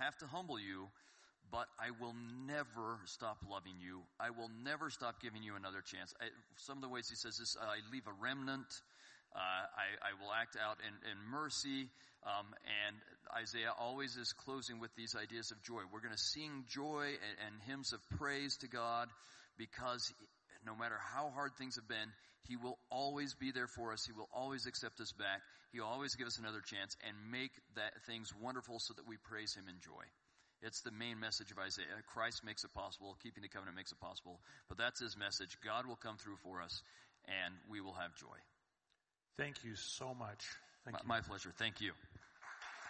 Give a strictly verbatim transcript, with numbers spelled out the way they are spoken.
have to humble you, but I will never stop loving you. I will never stop giving you another chance. I, some of the ways he says this, uh, I leave a remnant. Uh, I, I will act out in, in mercy. Um, and Isaiah always is closing with these ideas of joy. We're going to sing joy and, and hymns of praise to God, because no matter how hard things have been, he will always be there for us. He will always accept us back. He'll always give us another chance and make that things wonderful so that we praise him in joy. It's the main message of Isaiah. Christ makes it possible. Keeping the covenant makes it possible. But that's his message. God will come through for us, and we will have joy. Thank you so much. Thank my, you. My pleasure. Thank you.